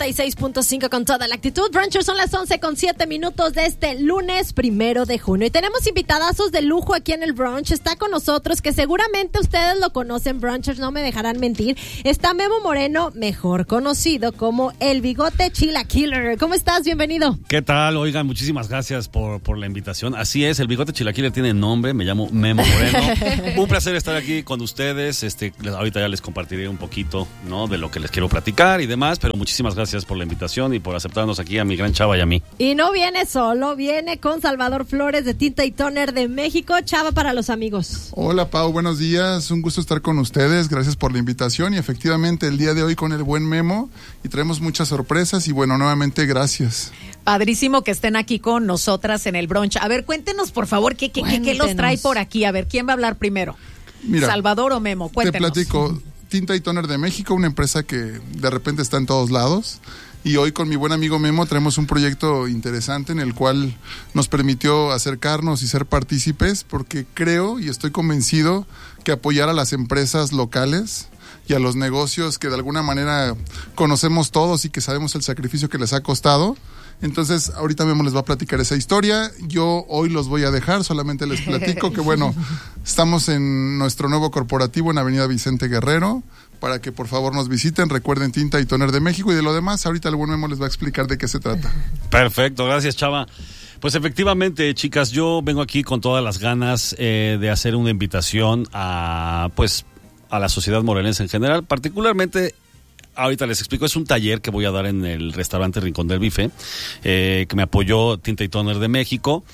96.5 con toda la actitud. Brunchers, son las 11:07 de este lunes 1 de junio. Y tenemos invitadazos de lujo aquí en el brunch. Está con nosotros, que seguramente ustedes lo conocen, Brunchers, no me dejarán mentir. Está Memo Moreno, mejor conocido como el Bigote Chilaquiler. ¿Cómo estás? Bienvenido. ¿Qué tal? Oigan, muchísimas gracias por la invitación. Así es, el Bigote Chilaquiler tiene nombre, me llamo Memo Moreno. Un placer estar aquí con ustedes. Ahorita ya les compartiré un poquito, ¿no?, de lo que les quiero platicar y demás, pero muchísimas gracias por la invitación y por aceptarnos aquí a mi gran Chava y a mí. Y no viene solo, viene con Salvador Flores de Tinta y Toner de México. Chava para los amigos. Hola Pau, buenos días, un gusto estar con ustedes, gracias por la invitación y efectivamente el día de hoy con el buen Memo y traemos muchas sorpresas y bueno, nuevamente gracias. Padrísimo que estén aquí con nosotras en el brunch. A ver, cuéntenos por favor, ¿qué los trae por aquí? A ver, ¿quién va a hablar primero? Mira, ¿Salvador o Memo? Cuéntenos. Te platico. Tinta y Toner de México, una empresa que de repente está en todos lados. Y hoy con mi buen amigo Memo traemos un proyecto interesante en el cual nos permitió acercarnos y ser partícipes, porque creo y estoy convencido que apoyar a las empresas locales y a los negocios que de alguna manera conocemos todos y que sabemos el sacrificio que les ha costado. Entonces, ahorita Memo les va a platicar esa historia. Yo hoy los voy a dejar, solamente les platico que bueno, estamos en nuestro nuevo corporativo en Avenida Vicente Guerrero, para que por favor nos visiten. Recuerden, Tinta y Toner de México, y de lo demás ahorita el buen Memo les va a explicar de qué se trata. Perfecto, gracias Chava. Pues efectivamente, chicas, yo vengo aquí con todas las ganas de hacer una invitación a la sociedad morelense en general, particularmente. Ahorita les explico, es un taller que voy a dar en el restaurante Rincón del Bife, que me apoyó Tinta y Toner de México.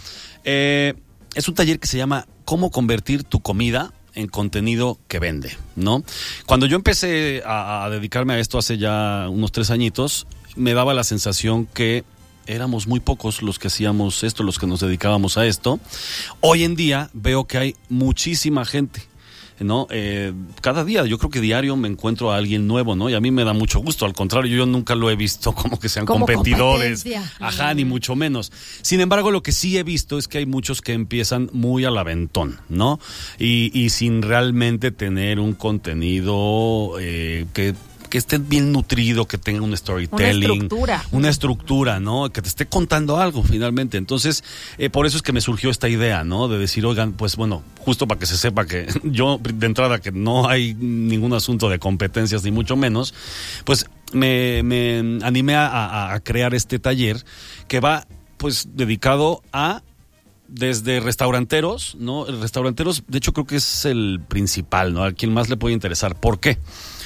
Es un taller que se llama ¿Cómo convertir tu comida en contenido que vende?, ¿no? Cuando yo empecé a dedicarme a esto hace ya unos 3 añitos, me daba la sensación que éramos muy pocos los que hacíamos esto, los que nos dedicábamos a esto. Hoy en día veo que hay muchísima gente, ¿no? Cada día, yo creo que diario me encuentro a alguien nuevo, ¿no? Y a mí me da mucho gusto, al contrario, yo nunca lo he visto como que sean como competidores, ni mucho menos. Sin embargo, lo que sí he visto es que hay muchos que empiezan muy al aventón, ¿no? Y sin realmente tener un contenido que esté bien nutrido, que tenga un storytelling. Una estructura, ¿no? Que te esté contando algo finalmente. Entonces, por eso es que me surgió esta idea, ¿no? De decir, oigan, pues bueno, justo para que se sepa que yo, de entrada, que no hay ningún asunto de competencias, ni mucho menos, pues me animé a crear este taller que va, pues, dedicado a desde restauranteros, ¿no? Restauranteros, de hecho, creo que es el principal, ¿no? A quien más le puede interesar. ¿Por qué?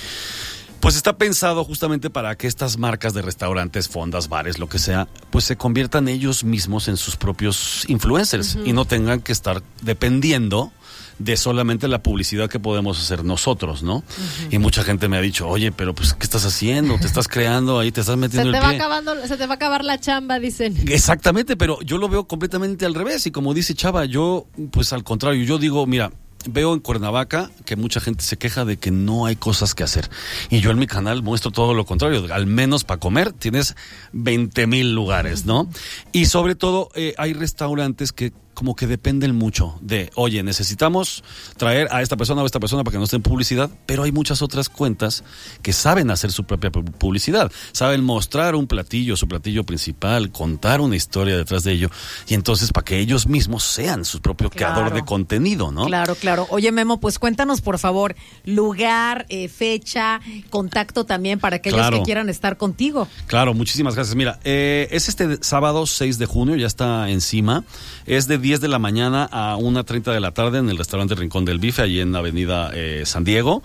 Pues está pensado justamente para que estas marcas de restaurantes, fondas, bares, lo que sea, pues se conviertan ellos mismos en sus propios influencers y no tengan que estar dependiendo de solamente la publicidad que podemos hacer nosotros, ¿no? Y mucha gente me ha dicho, oye, pero pues, ¿qué estás haciendo? Te estás creando ahí, te estás metiendo el pie. Se te va a acabar la chamba, dicen. Exactamente, pero yo lo veo completamente al revés. Y como dice Chava, yo, pues al contrario, yo digo, mira, veo en Cuernavaca que mucha gente se queja de que no hay cosas que hacer. Y yo en mi canal muestro todo lo contrario. Al menos para comer tienes 20,000 lugares, ¿no? Y sobre todo hay restaurantes que como que dependen mucho de, oye, necesitamos traer a esta persona o a esta persona para que nos den publicidad, pero hay muchas otras cuentas que saben hacer su propia publicidad, saben mostrar un platillo, su platillo principal, contar una historia detrás de ello, y entonces para que ellos mismos sean su propio creador de contenido, ¿no? Claro, claro. Oye, Memo, pues cuéntanos, por favor, lugar, fecha, contacto también para aquellos que quieran estar contigo. Claro, muchísimas gracias. Mira, es este sábado 6 de junio, ya está encima, es de 10 de la mañana a 1:30 de la tarde en el restaurante Rincón del Bife, allí en Avenida San Diego.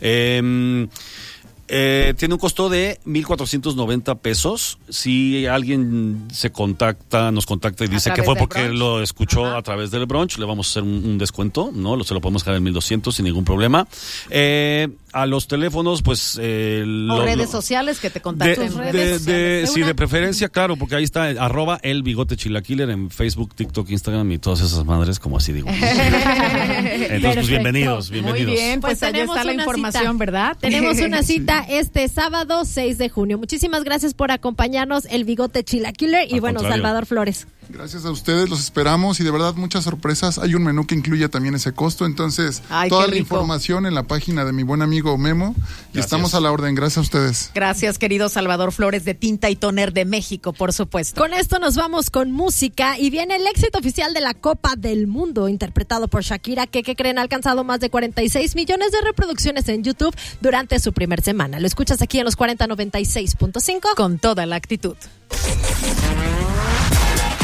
Tiene un costo de 1,490 pesos. Si alguien nos contacta y dice que fue porque lo escuchó a través del brunch, le vamos a hacer un descuento, ¿no? Se lo podemos dejar en 1,200 sin ningún problema. A los teléfonos, pues... o redes sociales que te contacten. Sí, de preferencia, claro, porque ahí está @el Bigote Chilaquiler en Facebook, TikTok, Instagram y todas esas madres, como así digo. Entonces, pues bienvenidos. Muy bien, pues allá está la información, ¿verdad? Tenemos una cita este sábado 6 de junio. Muchísimas gracias por acompañarnos, el Bigote Chilaquiler y bueno, Salvador Flores. Gracias a ustedes, los esperamos y de verdad muchas sorpresas. Hay un menú que incluye también ese costo, entonces toda la información en la página de mi buen amigo Memo. Y estamos a la orden. Gracias a ustedes. Gracias, querido Salvador Flores de Tinta y Toner de México, por supuesto. Con esto nos vamos con música y viene el éxito oficial de la Copa del Mundo, interpretado por Shakira, que creen ha alcanzado más de 46 millones de reproducciones en YouTube durante su primer semana. Lo escuchas aquí en los 4096.5 con toda la actitud.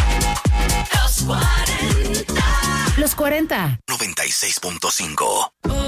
Los 40. 96.5.